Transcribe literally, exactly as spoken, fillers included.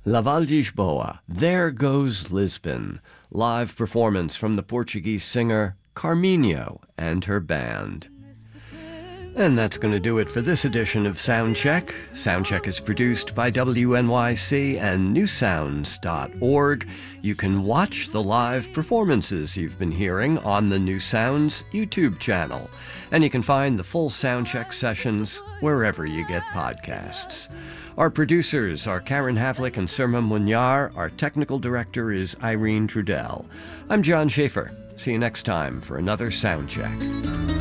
La Val Lisboa, There Goes Lisbon, live performance from the Portuguese singer Carminho and her band. And that's going to do it for this edition of Soundcheck. Soundcheck is produced by W N Y C and new sounds dot org. You can watch the live performances you've been hearing on the New Sounds YouTube channel. And you can find the full Soundcheck sessions wherever you get podcasts. Our producers are Karen Havlick and Surma Munyar. Our technical director is Irene Trudell. I'm John Schaefer. See you next time for another Soundcheck.